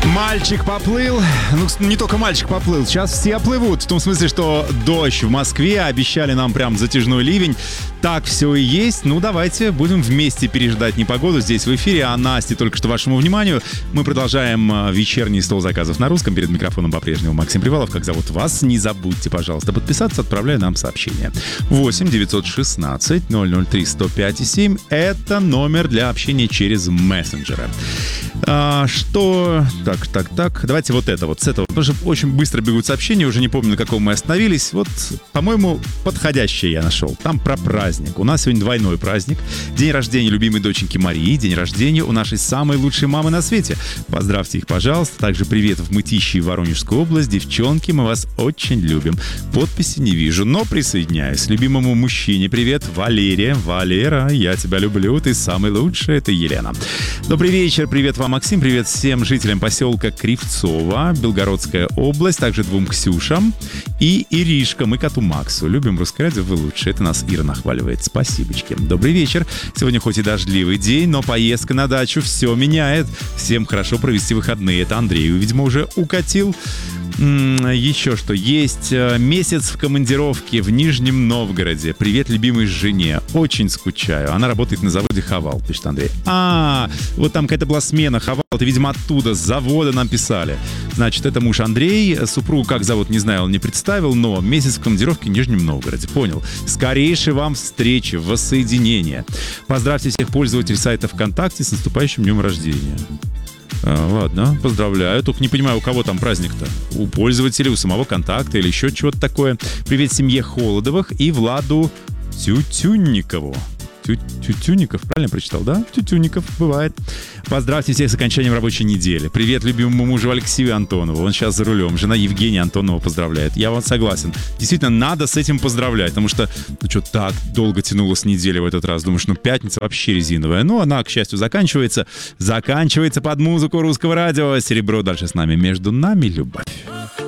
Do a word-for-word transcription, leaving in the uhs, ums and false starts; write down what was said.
Мальчик поплыл. Ну, не только мальчик поплыл. Сейчас все оплывут. В том смысле, что дождь в Москве. Обещали нам прям затяжной ливень. Так все и есть. Ну, давайте будем вместе переждать непогоду здесь в эфире. А Насте только что вашему вниманию. Мы продолжаем вечерний стол заказов на русском. Перед микрофоном по-прежнему Максим Привалов. Как зовут вас? Не забудьте, пожалуйста, подписаться, отправляя нам сообщение. восемь девятьсот шестнадцать ноль ноль три сто пять семь. Это номер для общения через мессенджеры. А, что... Так, так, так. Давайте вот это вот, с этого. Потому что очень быстро бегут сообщения, уже не помню, на каком мы остановились. Вот, по-моему, подходящее я нашел. Там про праздник. У нас сегодня двойной праздник. День рождения любимой доченьки Марии. День рождения у нашей самой лучшей мамы на свете. Поздравьте их, пожалуйста. Также привет в Мытищи и Воронежскую область. Девчонки, мы вас очень любим. Подписи не вижу, но присоединяюсь. Любимому мужчине привет. Валерия. Валера, я тебя люблю. Ты самый лучший. Это Елена. Добрый вечер. Привет вам, Максим. Привет всем жителям поселка Кривцово, Белгородская область, также двум Ксюшам и Иришкам и коту Максу. Любим русское радио, вы лучше. Это нас Ира нахваливает. Спасибочки. Добрый вечер. Сегодня хоть и дождливый день, но поездка на дачу все меняет. Всем хорошо провести выходные. Это Андрею, видимо, уже укатил. Еще что, есть месяц в командировке в Нижнем Новгороде. Привет любимой жене. Очень скучаю. Она работает на заводе Хавал, пишет Андрей. А, вот там какая-то была смена Хавал. Это, видимо, оттуда, с завода нам писали. Значит, это муж Андрей. Супругу, как зовут, не знаю, он не представил, но месяц в командировке в Нижнем Новгороде. Понял. Скорейшей вам встречи, воссоединения. Поздравьте всех пользователей сайта ВКонтакте с наступающим днем рождения. А, ладно, поздравляю. Только не понимаю, у кого там праздник-то? У пользователей, у самого контакта или еще чего-то такое. Привет семье Холодовых и Владу Тютюнникову. Тютюнников, правильно прочитал, да? Тютюнников, бывает. Поздравьте всех с окончанием рабочей недели. Привет любимому мужу Алексею Антонову. Он сейчас за рулем. Жена Евгения Антонова поздравляет. Я вот согласен. Действительно, надо с этим поздравлять, потому что, ну что, так долго тянулась неделя в этот раз. Думаешь, ну пятница вообще резиновая. Но она, к счастью, заканчивается. Заканчивается под музыку русского радио. Серебро дальше с нами. Между нами любовь.